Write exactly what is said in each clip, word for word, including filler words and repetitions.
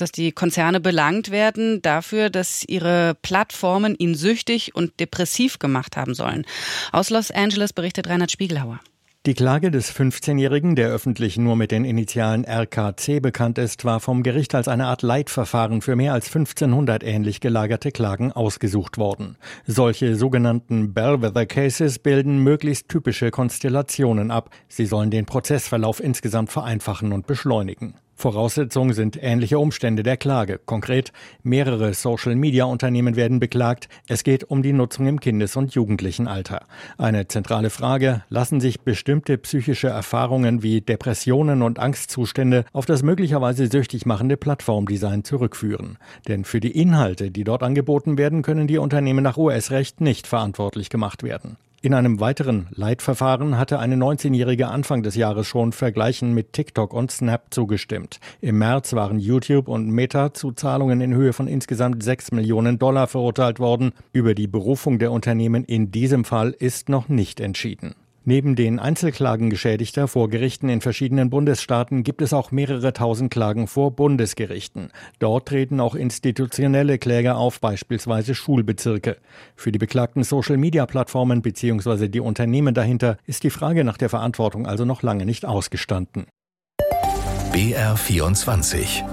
dass die Konzerne belangt werden dafür, dass ihre Plattformen ihn süchtig und depressiv gemacht haben sollen. Aus Los Angeles berichtet Reinhard Spiegelhauer. Die Klage des fünfzehnjährigen, der öffentlich nur mit den Initialen R K C bekannt ist, war vom Gericht als eine Art Leitverfahren für mehr als fünfzehnhundert ähnlich gelagerte Klagen ausgesucht worden. Solche sogenannten Bellwether Cases bilden möglichst typische Konstellationen ab. Sie sollen den Prozessverlauf insgesamt vereinfachen und beschleunigen. Voraussetzung sind ähnliche Umstände der Klage. Konkret, mehrere Social-Media-Unternehmen werden beklagt. Es geht um die Nutzung im Kindes- und Jugendlichenalter. Eine zentrale Frage: Lassen sich bestimmte psychische Erfahrungen wie Depressionen und Angstzustände auf das möglicherweise süchtig machende Plattformdesign zurückführen? Denn für die Inhalte, die dort angeboten werden, können die Unternehmen nach U S-Recht nicht verantwortlich gemacht werden. In einem weiteren Leitverfahren hatte eine neunzehnjährige Anfang des Jahres schon Vergleichen mit TikTok und Snap zugestimmt. Im März waren YouTube und Meta zu Zahlungen in Höhe von insgesamt sechs Millionen Dollar verurteilt worden. Über die Berufung der Unternehmen in diesem Fall ist noch nicht entschieden. Neben den Einzelklagen Geschädigter vor Gerichten in verschiedenen Bundesstaaten gibt es auch mehrere tausend Klagen vor Bundesgerichten. Dort treten auch institutionelle Kläger auf, beispielsweise Schulbezirke. Für die beklagten Social-Media-Plattformen bzw. die Unternehmen dahinter ist die Frage nach der Verantwortung also noch lange nicht ausgestanden. B R vierundzwanzig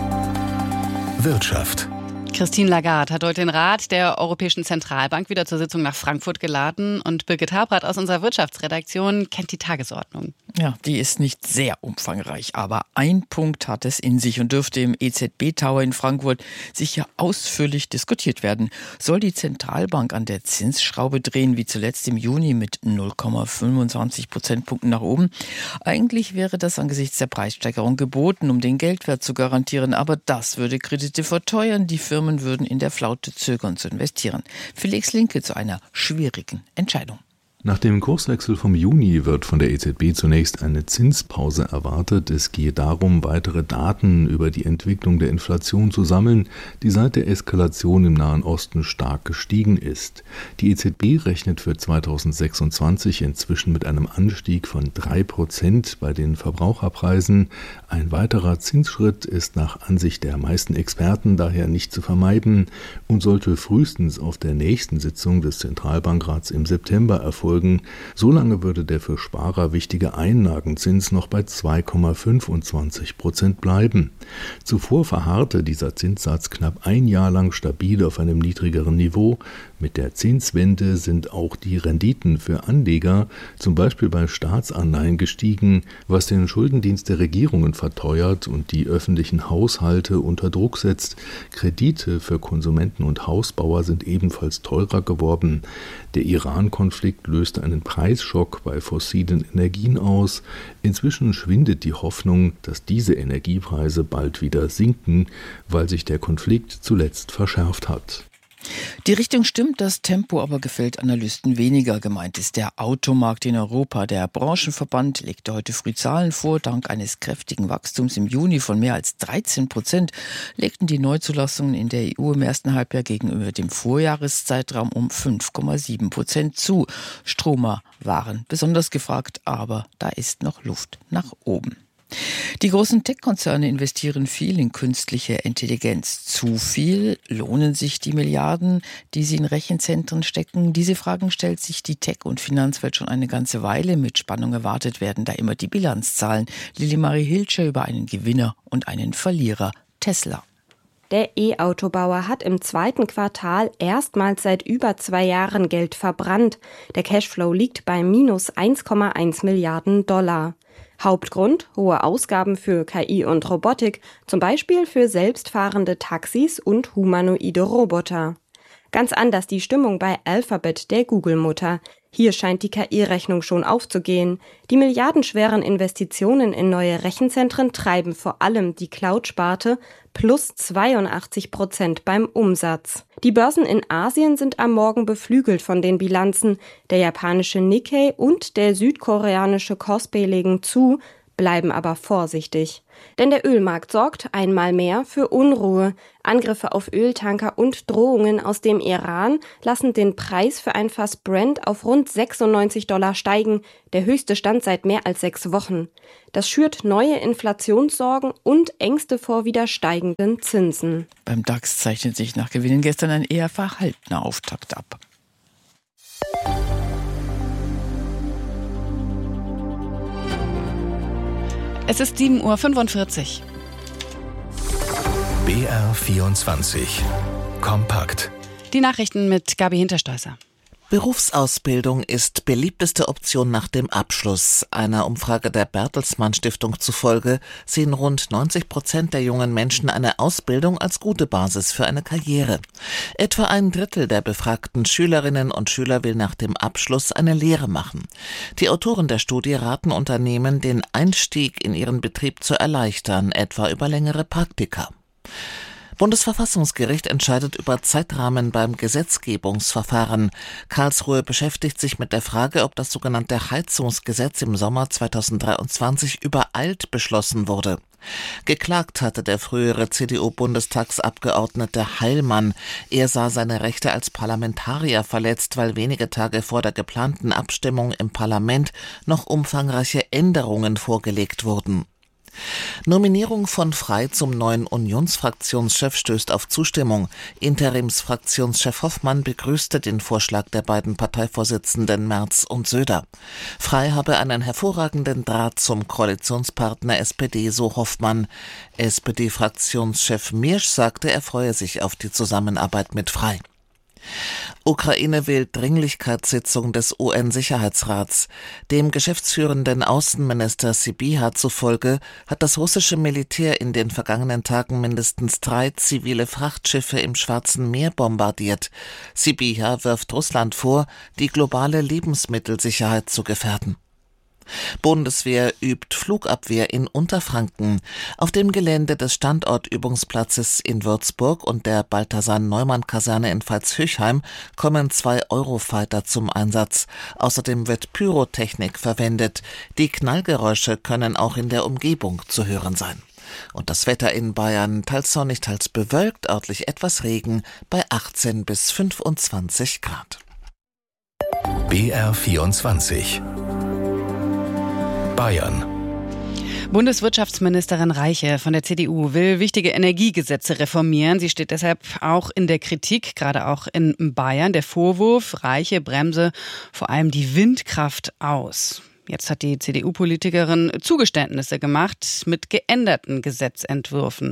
Wirtschaft. Christine Lagarde hat heute den Rat der Europäischen Zentralbank wieder zur Sitzung nach Frankfurt geladen und Birgit Habrath aus unserer Wirtschaftsredaktion kennt die Tagesordnung. Ja, die ist nicht sehr umfangreich, aber ein Punkt hat es in sich und dürfte im E Z B-Tower in Frankfurt sicher ausführlich diskutiert werden. Soll die Zentralbank an der Zinsschraube drehen, wie zuletzt im Juni mit null Komma fünfundzwanzig Prozentpunkten nach oben? Eigentlich wäre das angesichts der Preissteigerung geboten, um den Geldwert zu garantieren, aber das würde Kredite verteuern, die Firmen würden in der Flaute zögern zu investieren. Felix Linke zu einer schwierigen Entscheidung. Nach dem Kurswechsel vom Juni wird von der E Z B zunächst eine Zinspause erwartet. Es gehe darum, weitere Daten über die Entwicklung der Inflation zu sammeln, die seit der Eskalation im Nahen Osten stark gestiegen ist. Die E Z B rechnet für zweitausendsechsundzwanzig inzwischen mit einem Anstieg von drei Prozent bei den Verbraucherpreisen. Ein weiterer Zinsschritt ist nach Ansicht der meisten Experten daher nicht zu vermeiden und sollte frühestens auf der nächsten Sitzung des Zentralbankrats im September erfolgen. Solange würde der für Sparer wichtige Einlagenzins noch bei zwei Komma fünfundzwanzig Prozent bleiben. Zuvor verharrte dieser Zinssatz knapp ein Jahr lang stabil auf einem niedrigeren Niveau. Mit der Zinswende sind auch die Renditen für Anleger, zum Beispiel bei Staatsanleihen, gestiegen, was den Schuldendienst der Regierungen verteuert und die öffentlichen Haushalte unter Druck setzt. Kredite für Konsumenten und Hausbauer sind ebenfalls teurer geworden. Der Iran-Konflikt löste einen Preisschock bei fossilen Energien aus. Inzwischen schwindet die Hoffnung, dass diese Energiepreise bald wieder sinken, weil sich der Konflikt zuletzt verschärft hat. Die Richtung stimmt, das Tempo aber gefällt Analysten weniger. Gemeint ist der Automarkt in Europa. Der Branchenverband legte heute früh Zahlen vor. Dank eines kräftigen Wachstums im Juni von mehr als dreizehn Prozent legten die Neuzulassungen in der E U im ersten Halbjahr gegenüber dem Vorjahreszeitraum um fünf Komma sieben Prozent zu. Stromer waren besonders gefragt, aber da ist noch Luft nach oben. Die großen Tech-Konzerne investieren viel in künstliche Intelligenz. Zu viel? Lohnen sich die Milliarden, die sie in Rechenzentren stecken? Diese Fragen stellt sich die Tech- und Finanzwelt schon eine ganze Weile. Mit Spannung erwartet werden da immer die Bilanzzahlen. Lili-Marie Hilscher über einen Gewinner und einen Verlierer. Tesla. Der E-Autobauer hat im zweiten Quartal erstmals seit über zwei Jahren Geld verbrannt. Der Cashflow liegt bei minus eins Komma eins Milliarden Dollar. Hauptgrund: hohe Ausgaben für K I und Robotik, zum Beispiel für selbstfahrende Taxis und humanoide Roboter. Ganz anders die Stimmung bei Alphabet, der Google-Mutter. Hier scheint die K I-Rechnung schon aufzugehen. Die milliardenschweren Investitionen in neue Rechenzentren treiben vor allem die Cloud-Sparte, plus zweiundachtzig Prozent beim Umsatz. Die Börsen in Asien sind am Morgen beflügelt von den Bilanzen. Der japanische Nikkei und der südkoreanische Kospi legen zu. bleiben aber vorsichtig. Denn der Ölmarkt sorgt einmal mehr für Unruhe. Angriffe auf Öltanker und Drohungen aus dem Iran lassen den Preis für ein Fass Brent auf rund sechsundneunzig Dollar steigen, der höchste Stand seit mehr als sechs Wochen. Das schürt neue Inflationssorgen und Ängste vor wieder steigenden Zinsen. Beim DAX zeichnet sich nach Gewinnen gestern ein eher verhaltener Auftakt ab. Es ist sieben Uhr fünfundvierzig. B R vierundzwanzig. Kompakt. Die Nachrichten mit Gabi Hinterstoißer. Berufsausbildung ist beliebteste Option nach dem Abschluss. Einer Umfrage der Bertelsmann Stiftung zufolge sehen rund neunzig Prozent der jungen Menschen eine Ausbildung als gute Basis für eine Karriere. Etwa ein Drittel der befragten Schülerinnen und Schüler will nach dem Abschluss eine Lehre machen. Die Autoren der Studie raten Unternehmen, den Einstieg in ihren Betrieb zu erleichtern, etwa über längere Praktika. Bundesverfassungsgericht entscheidet über Zeitrahmen beim Gesetzgebungsverfahren. Karlsruhe beschäftigt sich mit der Frage, ob das sogenannte Heizungsgesetz im Sommer zweitausenddreiundzwanzig übereilt beschlossen wurde. Geklagt hatte der frühere C D U-Bundestagsabgeordnete Heilmann. Er sah seine Rechte als Parlamentarier verletzt, weil wenige Tage vor der geplanten Abstimmung im Parlament noch umfangreiche Änderungen vorgelegt wurden. Nominierung von Frey zum neuen Unionsfraktionschef stößt auf Zustimmung. Interimsfraktionschef Hoffmann begrüßte den Vorschlag der beiden Parteivorsitzenden Merz und Söder. Frey habe einen hervorragenden Draht zum Koalitionspartner S P D, so Hoffmann. S P D-Fraktionschef Miersch sagte, er freue sich auf die Zusammenarbeit mit Frey. Ukraine will Dringlichkeitssitzung des U N-Sicherheitsrats. Dem geschäftsführenden Außenminister Sybiha zufolge hat das russische Militär in den vergangenen Tagen mindestens drei zivile Frachtschiffe im Schwarzen Meer bombardiert. Sybiha wirft Russland vor, die globale Lebensmittelsicherheit zu gefährden. Bundeswehr übt Flugabwehr in Unterfranken. Auf dem Gelände des Standortübungsplatzes in Würzburg und der Balthasar-Neumann-Kaserne in Pfalz-Höchheim kommen zwei Eurofighter zum Einsatz. Außerdem wird Pyrotechnik verwendet. Die Knallgeräusche können auch in der Umgebung zu hören sein. Und das Wetter in Bayern teils sonnig, teils bewölkt, örtlich etwas Regen bei achtzehn bis fünfundzwanzig Grad. B R vierundzwanzig. Bayern. Bundeswirtschaftsministerin Reiche von der C D U will wichtige Energiegesetze reformieren. Sie steht deshalb auch in der Kritik, gerade auch in Bayern. Der Vorwurf, Reiche bremse vor allem die Windkraft aus. Jetzt hat die C D U-Politikerin Zugeständnisse gemacht mit geänderten Gesetzentwürfen.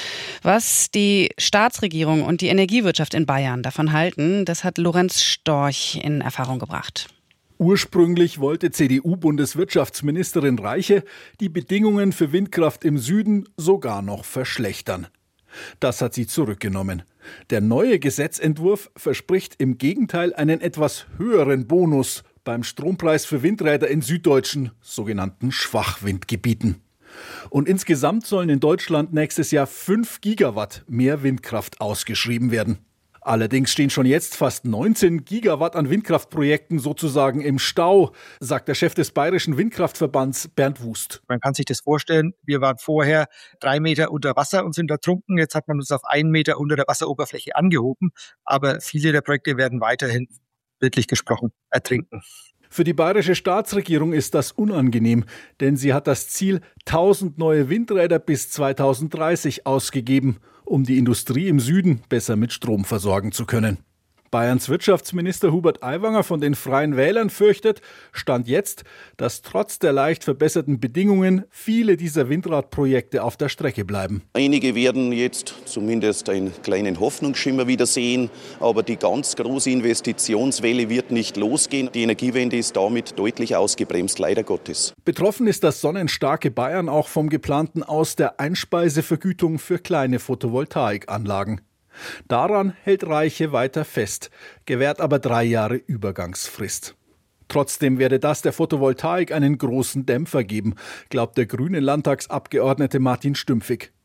Was die Staatsregierung und die Energiewirtschaft in Bayern davon halten, das hat Lorenz Storch in Erfahrung gebracht. Ursprünglich wollte C D U-Bundeswirtschaftsministerin Reiche die Bedingungen für Windkraft im Süden sogar noch verschlechtern. Das hat sie zurückgenommen. Der neue Gesetzentwurf verspricht im Gegenteil einen etwas höheren Bonus beim Strompreis für Windräder in süddeutschen, sogenannten Schwachwindgebieten. Und insgesamt sollen in Deutschland nächstes Jahr fünf Gigawatt mehr Windkraft ausgeschrieben werden. Allerdings stehen schon jetzt fast neunzehn Gigawatt an Windkraftprojekten sozusagen im Stau, sagt der Chef des Bayerischen Windkraftverbands Bernd Wust. Man kann sich das vorstellen, wir waren vorher drei Meter unter Wasser und sind ertrunken. Jetzt hat man uns auf einen Meter unter der Wasseroberfläche angehoben. Aber viele der Projekte werden weiterhin, bildlich gesprochen, ertrinken. Für die bayerische Staatsregierung ist das unangenehm, denn sie hat das Ziel tausend neue Windräder bis zweitausenddreißig ausgegeben, um die Industrie im Süden besser mit Strom versorgen zu können. Bayerns Wirtschaftsminister Hubert Aiwanger von den Freien Wählern fürchtet, Stand jetzt, dass trotz der leicht verbesserten Bedingungen viele dieser Windradprojekte auf der Strecke bleiben. Einige werden jetzt zumindest einen kleinen Hoffnungsschimmer wieder sehen, aber die ganz große Investitionswelle wird nicht losgehen. Die Energiewende ist damit deutlich ausgebremst, leider Gottes. Betroffen ist das sonnenstarke Bayern auch vom geplanten Aus der Einspeisevergütung für kleine Photovoltaikanlagen. Daran hält Reiche weiter fest, gewährt aber drei Jahre Übergangsfrist. Trotzdem werde das der Photovoltaik einen großen Dämpfer geben, glaubt der grüne Landtagsabgeordnete Martin Stümpfig.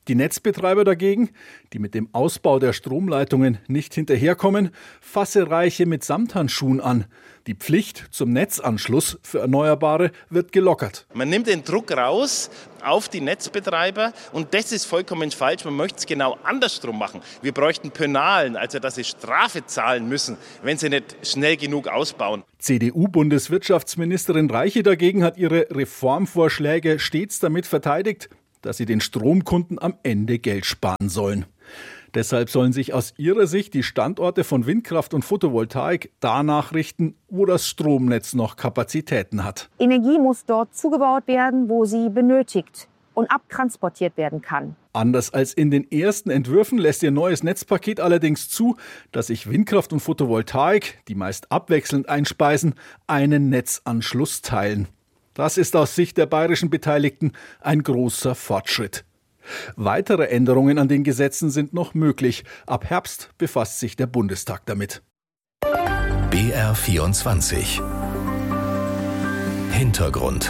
Die Netzbetreiber dagegen, die mit dem Ausbau der Stromleitungen nicht hinterherkommen, fasse Reiche mit Samthandschuhen an. Die Pflicht zum Netzanschluss für Erneuerbare wird gelockert. Man nimmt den Druck raus auf die Netzbetreiber und das ist vollkommen falsch. Man möchte es genau andersrum machen. Wir bräuchten Penalen, also dass sie Strafe zahlen müssen, wenn sie nicht schnell genug ausbauen. C D U-Bundeswirtschaftsministerin Reiche dagegen hat ihre Reformvorschläge stets damit verteidigt, dass sie den Stromkunden am Ende Geld sparen sollen. Deshalb sollen sich aus ihrer Sicht die Standorte von Windkraft und Photovoltaik danach richten, wo das Stromnetz noch Kapazitäten hat. Energie muss dort zugebaut werden, wo sie benötigt und abtransportiert werden kann. Anders als in den ersten Entwürfen lässt ihr neues Netzpaket allerdings zu, dass sich Windkraft und Photovoltaik, die meist abwechselnd einspeisen, einen Netzanschluss teilen. Das ist aus Sicht der bayerischen Beteiligten ein großer Fortschritt. Weitere Änderungen an den Gesetzen sind noch möglich. Ab Herbst befasst sich der Bundestag damit. B R vierundzwanzig Hintergrund.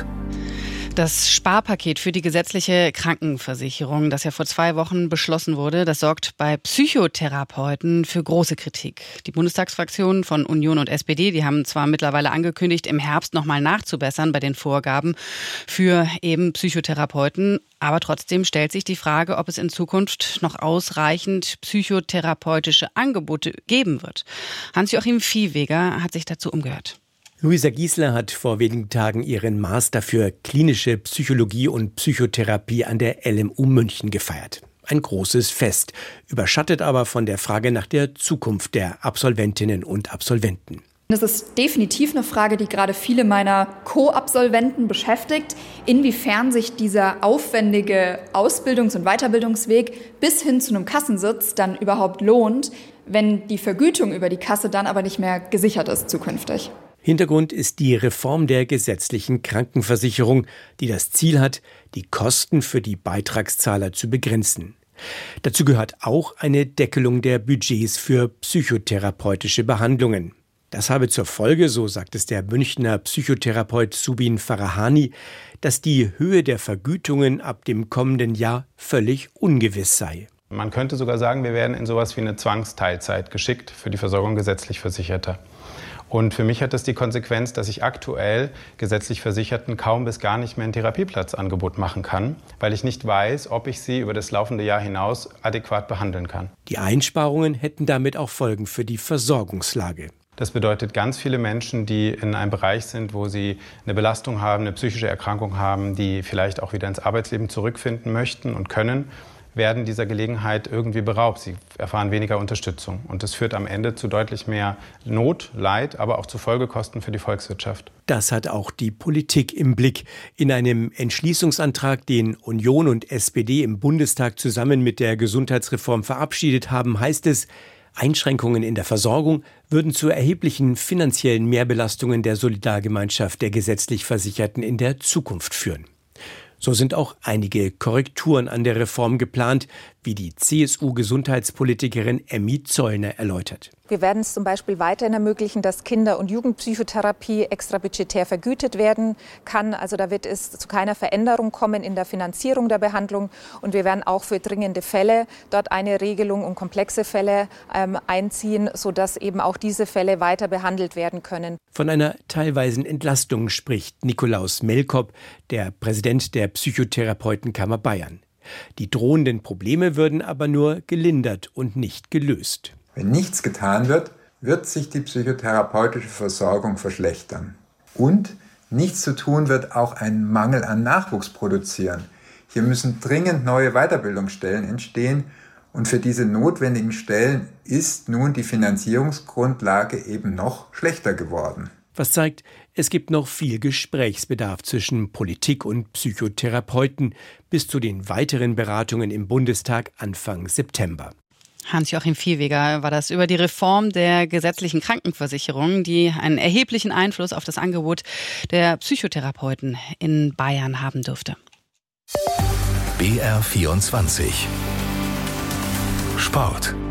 Das Sparpaket für die gesetzliche Krankenversicherung, das ja vor zwei Wochen beschlossen wurde, das sorgt bei Psychotherapeuten für große Kritik. Die Bundestagsfraktionen von Union und S P D, die haben zwar mittlerweile angekündigt, im Herbst nochmal nachzubessern bei den Vorgaben für eben Psychotherapeuten, aber trotzdem stellt sich die Frage, ob es in Zukunft noch ausreichend psychotherapeutische Angebote geben wird. Hans-Joachim Viehweger hat sich dazu umgehört. Luisa Giesler hat vor wenigen Tagen ihren Master für klinische Psychologie und Psychotherapie an der L M U München gefeiert. Ein großes Fest, überschattet aber von der Frage nach der Zukunft der Absolventinnen und Absolventen. Das ist definitiv eine Frage, die gerade viele meiner Co-Absolventen beschäftigt, inwiefern sich dieser aufwendige Ausbildungs- und Weiterbildungsweg bis hin zu einem Kassensitz dann überhaupt lohnt, wenn die Vergütung über die Kasse dann aber nicht mehr gesichert ist zukünftig. Hintergrund ist die Reform der gesetzlichen Krankenversicherung, die das Ziel hat, die Kosten für die Beitragszahler zu begrenzen. Dazu gehört auch eine Deckelung der Budgets für psychotherapeutische Behandlungen. Das habe zur Folge, so sagt es der Münchner Psychotherapeut Subin Farahani, dass die Höhe der Vergütungen ab dem kommenden Jahr völlig ungewiss sei. Man könnte sogar sagen, wir werden in sowas wie eine Zwangsteilzeit geschickt für die Versorgung gesetzlich Versicherter. Und für mich hat das die Konsequenz, dass ich aktuell gesetzlich Versicherten kaum bis gar nicht mehr ein Therapieplatzangebot machen kann, weil ich nicht weiß, ob ich sie über das laufende Jahr hinaus adäquat behandeln kann. Die Einsparungen hätten damit auch Folgen für die Versorgungslage. Das bedeutet, ganz viele Menschen, die in einem Bereich sind, wo sie eine Belastung haben, eine psychische Erkrankung haben, die vielleicht auch wieder ins Arbeitsleben zurückfinden möchten und können, werden dieser Gelegenheit irgendwie beraubt. Sie erfahren weniger Unterstützung. Und das führt am Ende zu deutlich mehr Not, Leid, aber auch zu Folgekosten für die Volkswirtschaft. Das hat auch die Politik im Blick. In einem Entschließungsantrag, den Union und S P D im Bundestag zusammen mit der Gesundheitsreform verabschiedet haben, heißt es, Einschränkungen in der Versorgung würden zu erheblichen finanziellen Mehrbelastungen der Solidargemeinschaft der gesetzlich Versicherten in der Zukunft führen. So sind auch einige Korrekturen an der Reform geplant, wie die C S U-Gesundheitspolitikerin Emmy Zollner erläutert. Wir werden es zum Beispiel weiterhin ermöglichen, dass Kinder- und Jugendpsychotherapie extrabudgetär vergütet werden kann. Also da wird es zu keiner Veränderung kommen in der Finanzierung der Behandlung. Und wir werden auch für dringende Fälle dort eine Regelung und komplexe Fälle ähm, einziehen, sodass eben auch diese Fälle weiter behandelt werden können. Von einer teilweisen Entlastung spricht Nikolaus Melkop, der Präsident der Psychotherapeutenkammer Bayern. Die drohenden Probleme würden aber nur gelindert und nicht gelöst. Wenn nichts getan wird, wird sich die psychotherapeutische Versorgung verschlechtern. Und nichts zu tun wird auch einen Mangel an Nachwuchs produzieren. Hier müssen dringend neue Weiterbildungsstellen entstehen. Und für diese notwendigen Stellen ist nun die Finanzierungsgrundlage eben noch schlechter geworden. Was zeigt, es gibt noch viel Gesprächsbedarf zwischen Politik und Psychotherapeuten bis zu den weiteren Beratungen im Bundestag Anfang September. Hans-Joachim Viehweger war das über die Reform der gesetzlichen Krankenversicherung, die einen erheblichen Einfluss auf das Angebot der Psychotherapeuten in Bayern haben dürfte. B R vierundzwanzig Sport.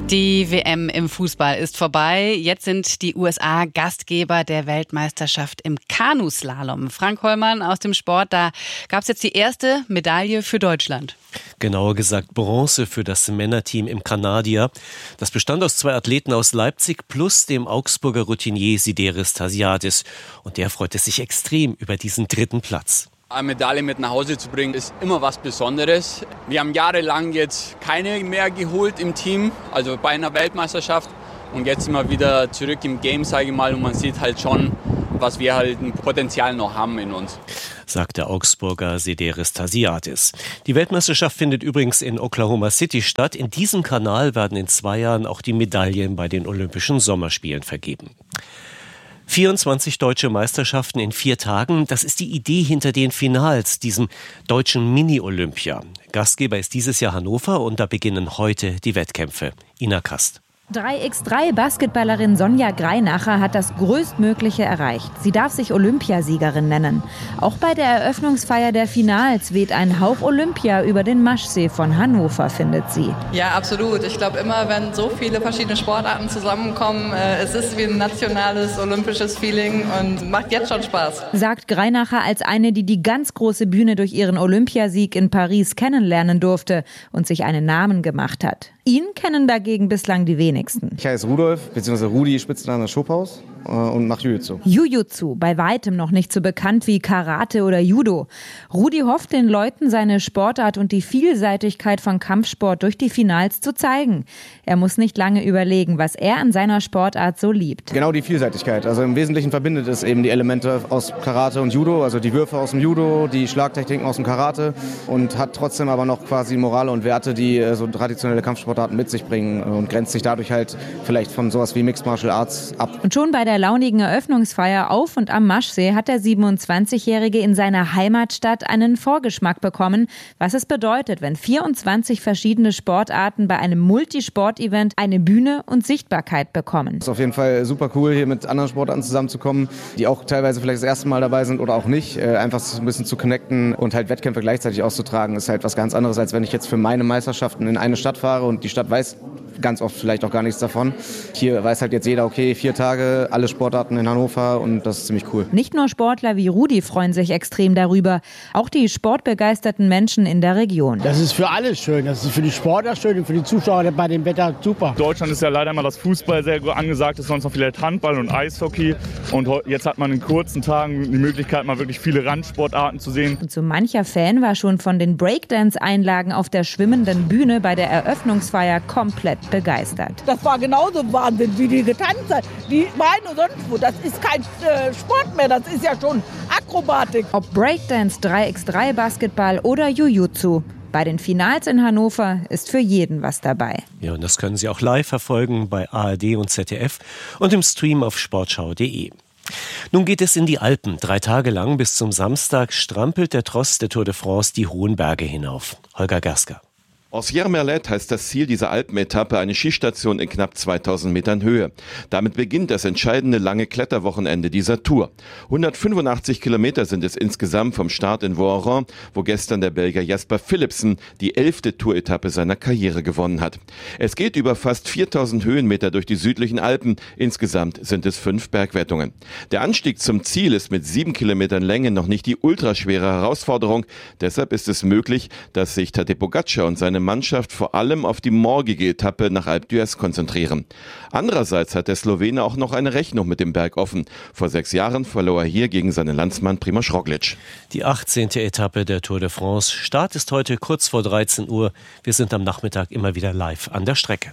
Die W M im Fußball ist vorbei. Jetzt sind die U S A Gastgeber der Weltmeisterschaft im Kanuslalom. Frank Hollmann aus dem Sport, da gab es jetzt die erste Medaille für Deutschland. Genauer gesagt Bronze für das Männerteam im Kanadier. Das bestand aus zwei Athleten aus Leipzig plus dem Augsburger Routinier Sideris Tasiadis. Und der freute sich extrem über diesen dritten Platz. Eine Medaille mit nach Hause zu bringen, ist immer was Besonderes. Wir haben jahrelang jetzt keine mehr geholt im Team, also bei einer Weltmeisterschaft. Und jetzt sind wir wieder zurück im Game, sage ich mal, und man sieht halt schon, was wir halt ein Potenzial noch haben in uns. Sagt der Augsburger Sideris Tasiadis. Die Weltmeisterschaft findet übrigens in Oklahoma City statt. In diesem Kanal werden in zwei Jahren auch die Medaillen bei den Olympischen Sommerspielen vergeben. vierundzwanzig deutsche Meisterschaften in vier Tagen, das ist die Idee hinter den Finals, diesem deutschen Mini-Olympia. Gastgeber ist dieses Jahr Hannover und da beginnen heute die Wettkämpfe. Ina Kast. drei gegen drei Basketballerin Sonja Greinacher hat das Größtmögliche erreicht. Sie darf sich Olympiasiegerin nennen. Auch bei der Eröffnungsfeier der Finals weht ein Hauch Olympia über den Maschsee von Hannover, findet sie. Ja, absolut. Ich glaube immer, wenn so viele verschiedene Sportarten zusammenkommen, äh, es ist wie ein nationales olympisches Feeling und macht jetzt schon Spaß. Sagt Greinacher als eine, die die ganz große Bühne durch ihren Olympiasieg in Paris kennenlernen durfte und sich einen Namen gemacht hat. Ihn kennen dagegen bislang die wenigsten. Ich heiße Rudolf, beziehungsweise Rudi, Spitzname Schophaus, und mache Jiu-Jitsu. Jiu-Jitsu, bei weitem noch nicht so bekannt wie Karate oder Judo. Rudi hofft den Leuten, seine Sportart und die Vielseitigkeit von Kampfsport durch die Finals zu zeigen. Er muss nicht lange überlegen, was er an seiner Sportart so liebt. Genau die Vielseitigkeit. Also im Wesentlichen verbindet es eben die Elemente aus Karate und Judo, also die Würfe aus dem Judo, die Schlagtechniken aus dem Karate und hat trotzdem aber noch quasi Morale und Werte, die so traditionelle Kampfsportarten mit sich bringen und grenzt sich dadurch halt vielleicht von sowas wie Mixed Martial Arts ab. Und schon bei der launigen Eröffnungsfeier auf und am Maschsee hat der siebenundzwanzigjährige in seiner Heimatstadt einen Vorgeschmack bekommen, was es bedeutet, wenn vierundzwanzig verschiedene Sportarten bei einem Multisport-Event eine Bühne und Sichtbarkeit bekommen. Es ist auf jeden Fall super cool, hier mit anderen Sportarten zusammenzukommen, die auch teilweise vielleicht das erste Mal dabei sind oder auch nicht. Einfach so ein bisschen zu connecten und halt Wettkämpfe gleichzeitig auszutragen, ist halt was ganz anderes, als wenn ich jetzt für meine Meisterschaften in eine Stadt fahre und die Stadt weiß ganz oft vielleicht auch gar nichts davon. Hier weiß halt jetzt jeder, okay, vier Tage, alle Sportarten in Hannover und das ist ziemlich cool. Nicht nur Sportler wie Rudi freuen sich extrem darüber, auch die sportbegeisterten Menschen in der Region. Das ist für alle schön, das ist für die Sportler schön und für die Zuschauer bei dem Wetter super. Deutschland ist ja leider immer das Fußball sehr angesagt, ist sonst noch vielleicht Handball und Eishockey und jetzt hat man in kurzen Tagen die Möglichkeit, mal wirklich viele Randsportarten zu sehen. Und so mancher Fan war schon von den Breakdance-Einlagen auf der schwimmenden Bühne bei der Eröffnungsfeier komplett begeistert. Das war genauso Wahnsinn, wie die getanzt hat. Die Beine sonst wo, das ist kein äh, Sport mehr, das ist ja schon Akrobatik. Ob Breakdance, drei gegen drei Basketball oder Jiu-Jitsu. Bei den Finals in Hannover ist für jeden was dabei. Ja, und das können Sie auch live verfolgen bei A R D und Z D F und im Stream auf sportschau punkt de. Nun geht es in die Alpen. Drei Tage lang bis zum Samstag strampelt der Tross der Tour de France die hohen Berge hinauf. Holger Gersker. Ancières-Merlet heißt das Ziel dieser Alpenetappe, eine Skistation in knapp zweitausend Metern Höhe. Damit beginnt das entscheidende lange Kletterwochenende dieser Tour. hundertfünfundachtzig Kilometer sind es insgesamt vom Start in Voiron, wo gestern der Belgier Jasper Philipsen die elfte Tour-Etappe seiner Karriere gewonnen hat. Es geht über fast viertausend Höhenmeter durch die südlichen Alpen. Insgesamt sind es fünf Bergwertungen. Der Anstieg zum Ziel ist mit sieben Kilometern Länge noch nicht die ultraschwere Herausforderung. Deshalb ist es möglich, dass sich Tadej Pogačar und seine Mannschaft vor allem auf die morgige Etappe nach Alpe d'Huez konzentrieren. Andererseits hat der Slowene auch noch eine Rechnung mit dem Berg offen. Vor sechs Jahren verlor er hier gegen seinen Landsmann Primož Roglič. Die achtzehnte Etappe der Tour de France. Start ist heute kurz vor dreizehn Uhr. Wir sind am Nachmittag immer wieder live an der Strecke.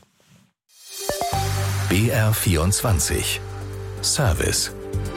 B R vierundzwanzig Service.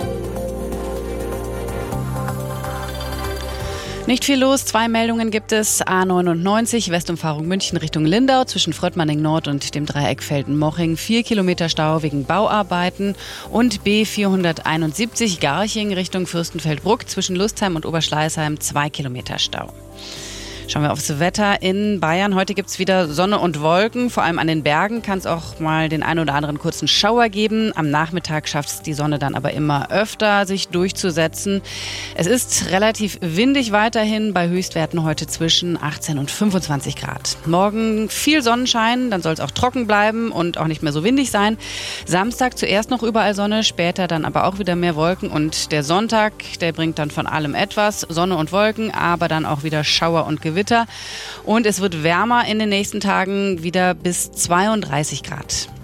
Nicht viel los, zwei Meldungen gibt es. A neunundneunzig, Westumfahrung München Richtung Lindau zwischen Fröttmanning Nord und dem Dreieck Felden-Moching. Vier Kilometer Stau wegen Bauarbeiten. Und B vierhunderteinundsiebzig, Garching Richtung Fürstenfeldbruck zwischen Lustheim und Oberschleißheim. Zwei Kilometer Stau. Schauen wir aufs Wetter in Bayern. Heute gibt es wieder Sonne und Wolken. Vor allem an den Bergen kann es auch mal den einen oder anderen kurzen Schauer geben. Am Nachmittag schafft es die Sonne dann aber immer öfter, sich durchzusetzen. Es ist relativ windig weiterhin, bei Höchstwerten heute zwischen achtzehn und fünfundzwanzig Grad. Morgen viel Sonnenschein, dann soll es auch trocken bleiben und auch nicht mehr so windig sein. Samstag zuerst noch überall Sonne, später dann aber auch wieder mehr Wolken. Und der Sonntag, der bringt dann von allem etwas. Sonne und Wolken, aber dann auch wieder Schauer und Gewitter. Und es wird wärmer in den nächsten Tagen, wieder bis zweiunddreißig Grad.